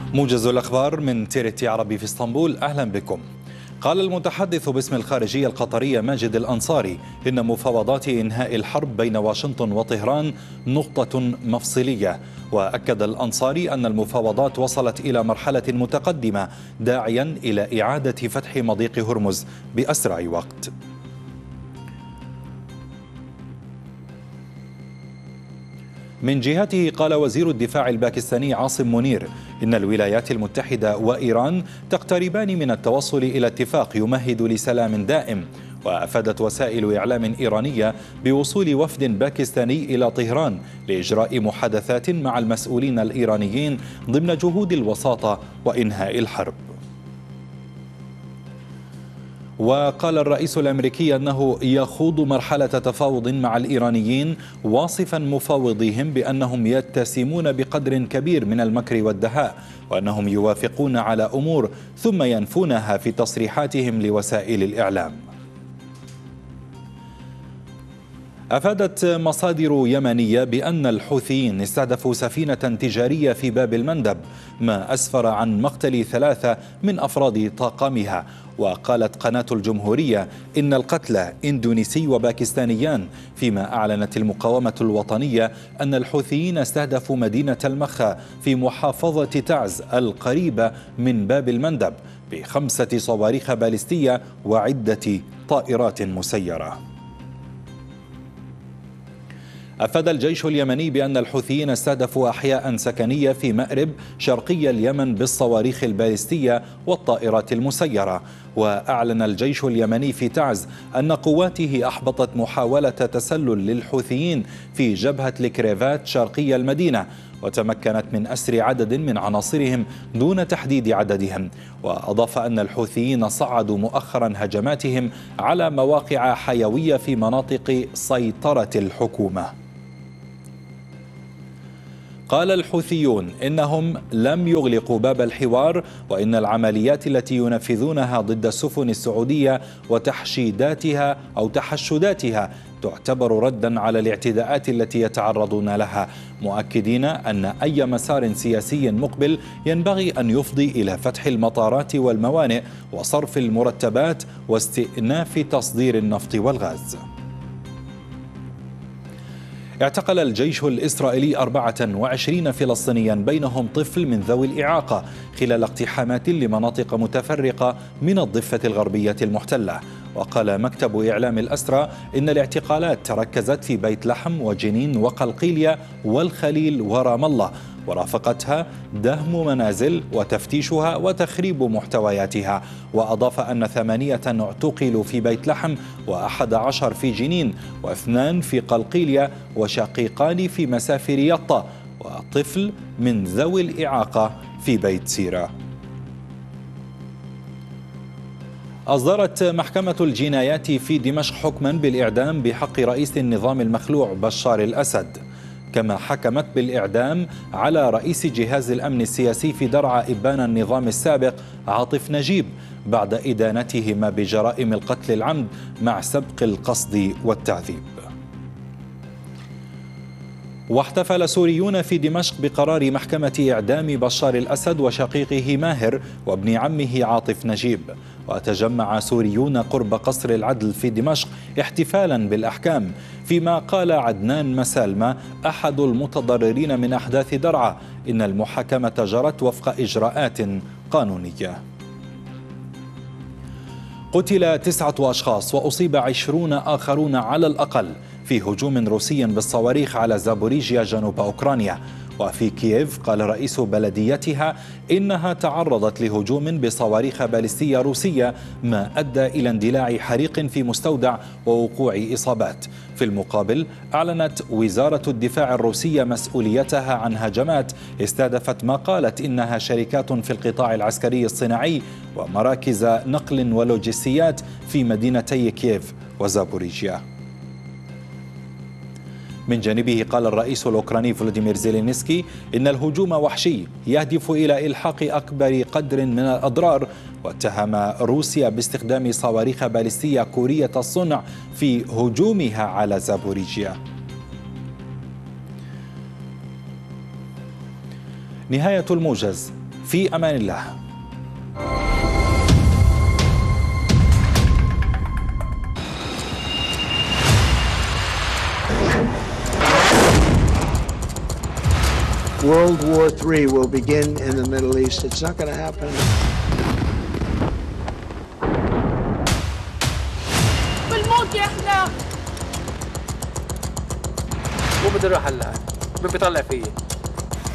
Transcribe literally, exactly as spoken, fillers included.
موجز الأخبار من تيرتي عربي في اسطنبول، أهلا بكم. قال المتحدث باسم الخارجية القطرية ماجد الأنصاري إن مفاوضات إنهاء الحرب بين واشنطن وطهران نقطة مفصلية. وأكد الأنصاري أن المفاوضات وصلت إلى مرحلة متقدمة، داعيا إلى إعادة فتح مضيق هرمز بأسرع وقت. من جهته قال وزير الدفاع الباكستاني عاصم منير إن الولايات المتحدة وإيران تقتربان من التوصل إلى اتفاق يمهد لسلام دائم. وأفادت وسائل إعلام إيرانية بوصول وفد باكستاني إلى طهران لإجراء محادثات مع المسؤولين الإيرانيين ضمن جهود الوساطة وإنهاء الحرب. وقال الرئيس الأمريكي أنه يخوض مرحلة تفاوض مع الإيرانيين، واصفا مفاوضيهم بأنهم يتسمون بقدر كبير من المكر والدهاء، وأنهم يوافقون على أمور ثم ينفونها في تصريحاتهم لوسائل الإعلام. أفادت مصادر يمنية بأن الحوثيين استهدفوا سفينة تجارية في باب المندب، ما أسفر عن مقتل ثلاثة من أفراد طاقمها. وقالت قناة الجمهورية إن القتلى إندونيسي وباكستانيان، فيما أعلنت المقاومة الوطنية أن الحوثيين استهدفوا مدينة المخا في محافظة تعز القريبة من باب المندب بخمسة صواريخ باليستية وعدة طائرات مسيرة. أفاد الجيش اليمني بأن الحوثيين استهدفوا أحياء سكنية في مأرب شرقي اليمن بالصواريخ الباليستية والطائرات المسيرة. وأعلن الجيش اليمني في تعز أن قواته أحبطت محاولة تسلل للحوثيين في جبهة الكريفات شرقي المدينة، وتمكنت من أسر عدد من عناصرهم دون تحديد عددهم. وأضاف أن الحوثيين صعدوا مؤخرا هجماتهم على مواقع حيوية في مناطق سيطرة الحكومة. قال الحوثيون إنهم لم يغلقوا باب الحوار، وإن العمليات التي ينفذونها ضد السفن السعودية وتحشيداتها أو تحشداتها تعتبر ردا على الاعتداءات التي يتعرضون لها، مؤكدين أن أي مسار سياسي مقبل ينبغي أن يفضي إلى فتح المطارات والموانئ وصرف المرتبات واستئناف تصدير النفط والغاز. اعتقل الجيش الإسرائيلي أربعة وعشرين فلسطينيا بينهم طفل من ذوي الإعاقة خلال اقتحامات لمناطق متفرقة من الضفة الغربية المحتلة. وقال مكتب إعلام الأسرى إن الاعتقالات تركزت في بيت لحم وجنين وقلقيلية والخليل ورام الله، ورافقتها دهم منازل وتفتيشها وتخريب محتوياتها. وأضاف أن ثمانية اعتقلوا في بيت لحم وأحد عشر في جنين واثنان في قلقيلية وشقيقان في مسافر يطا وطفل من ذوي الإعاقة في بيت سيرة. أصدرت محكمة الجنايات في دمشق حكما بالإعدام بحق رئيس النظام المخلوع بشار الأسد، كما حكمت بالإعدام على رئيس جهاز الأمن السياسي في درعا إبان النظام السابق عاطف نجيب بعد إدانتهما بجرائم القتل العمد مع سبق القصد والتعذيب. واحتفل سوريون في دمشق بقرار محكمة إعدام بشار الأسد وشقيقه ماهر وابن عمه عاطف نجيب. وتجمع سوريون قرب قصر العدل في دمشق احتفالا بالأحكام، فيما قال عدنان مسالمة أحد المتضررين من أحداث درعا إن المحاكمة جرت وفق إجراءات قانونية. قتل تسعة أشخاص وأصيب عشرون آخرون على الأقل في هجوم روسي بالصواريخ على زابوريجيا جنوب أوكرانيا. وفي كييف قال رئيس بلديتها إنها تعرضت لهجوم بصواريخ باليستية روسية، ما أدى إلى اندلاع حريق في مستودع ووقوع إصابات. في المقابل أعلنت وزارة الدفاع الروسية مسؤوليتها عن هجمات استهدفت ما قالت إنها شركات في القطاع العسكري الصناعي ومراكز نقل ولوجستيات في مدينتي كييف وزابوريجيا. من جانبه قال الرئيس الأوكراني فلاديمير زيلينسكي إن الهجوم وحشي يهدف إلى إلحاق أكبر قدر من الأضرار، واتهم روسيا باستخدام صواريخ باليستية كورية الصنع في هجومها على زابوريجيا. نهاية الموجز. في أمان الله. World War three will begin in the Middle East. It's not going to happen. بالموت يا احنا. مو بدي اروح هلا، مين بيطلع فيي؟